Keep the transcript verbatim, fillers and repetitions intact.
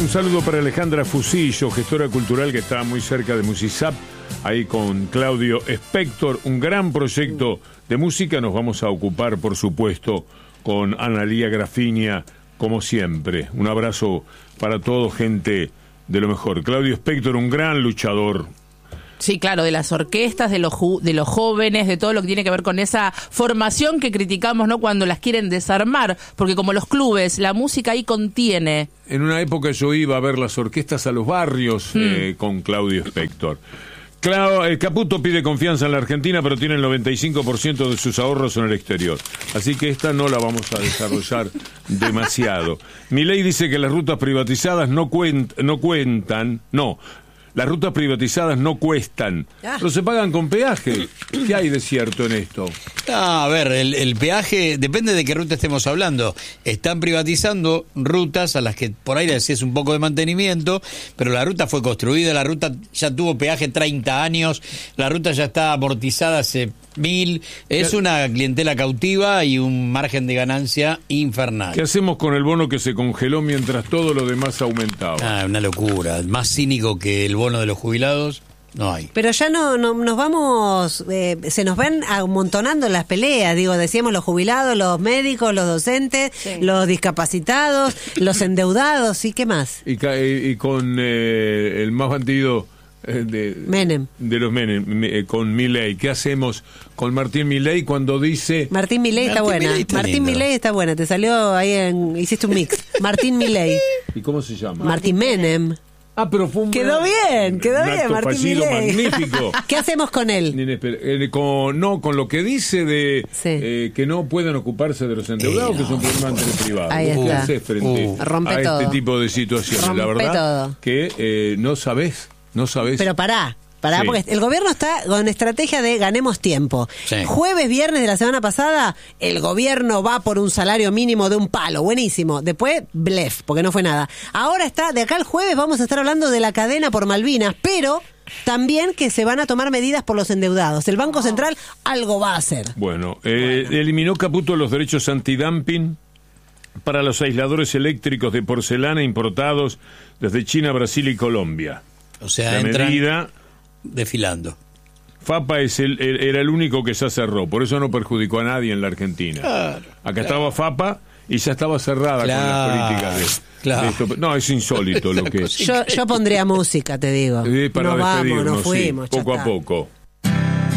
Un saludo para Alejandra Fusillo, gestora cultural que está muy cerca de Musisap, ahí con Claudio Spector, un gran proyecto de música. Nos vamos a ocupar, por supuesto, con Analía Grafinia, como siempre. Un abrazo para todos, gente de lo mejor. Claudio Spector, un gran luchador. Sí, claro, de las orquestas, de los ju- de los jóvenes, de todo lo que tiene que ver con esa formación que criticamos, ¿no? Cuando las quieren desarmar, porque como los clubes, la música ahí contiene. En una época yo iba a ver las orquestas a los barrios mm. eh, con Claudio Spector. Claro, eh, Caputo pide confianza en la Argentina, pero tiene el noventa y cinco por ciento de sus ahorros en el exterior. Así que esta no la vamos a desarrollar demasiado. Milei dice que las rutas privatizadas no, cuent- no cuentan, no... Las rutas privatizadas no cuestan, ah. pero se pagan con peaje. ¿Qué hay de cierto en esto? Ah, a ver, el, el peaje depende de qué ruta estemos hablando. Están privatizando rutas a las que por ahí les es un poco de mantenimiento, pero la ruta fue construida, la ruta ya tuvo peaje treinta años, la ruta ya está amortizada hace mil. Es una clientela cautiva y un margen de ganancia infernal. ¿Qué hacemos con el bono que se congeló mientras todo lo demás aumentaba? Ah, una locura. Más cínico que el bono de los jubilados no hay. Pero ya no, no nos vamos, eh, se nos van amontonando las peleas, digo, decíamos los jubilados, los médicos, los docentes, sí. los discapacitados, los endeudados, ¿y qué más? Y, y, y con eh, el más bandido eh, de, Menem. de los Menem, eh, con Milei. ¿Qué hacemos con Martín Milei cuando dice... Martín Milei está buena, Milei está Martín Milei está buena, te salió ahí en, hiciste un mix. Martín Milei. ¿Y cómo se llama? Martín Menem. Ah, pero fue un quedó bien, quedó un bien, Martín Milei. Magnífico. ¿Qué hacemos con él? Eh, con, no, con lo que dice de sí. eh, que no pueden ocuparse de los endeudados, eh, no. que son problemas entre privados. Ahí está. ¿Qué haces frente uh, rompe a todo. este tipo de situaciones? Rompe La verdad todo. que eh, no sabés, no sabés. Pero pará. Pará, sí. porque el gobierno está con estrategia de ganemos tiempo. Sí. Jueves, viernes de la semana pasada, el gobierno va por un salario mínimo de un palo, buenísimo. Después, blef, porque no fue nada. Ahora está, de acá al jueves vamos a estar hablando de la cadena por Malvinas, pero también que se van a tomar medidas por los endeudados. El Banco Central algo va a hacer. Bueno, eh, bueno. eliminó Caputo los derechos antidumping para los aisladores eléctricos de porcelana importados desde China, Brasil y Colombia. O sea, la entran... medida... desfilando. FAPA es el, el, era el único que ya cerró, por eso no perjudicó a nadie en la Argentina. Claro, Acá claro. estaba FAPA y ya estaba cerrada claro, con las políticas de, claro. de esto. No, es insólito lo que es. Yo, yo pondría música, te digo. Eh, para nos vamos, nos sí, fuimos. poco ya a está. poco.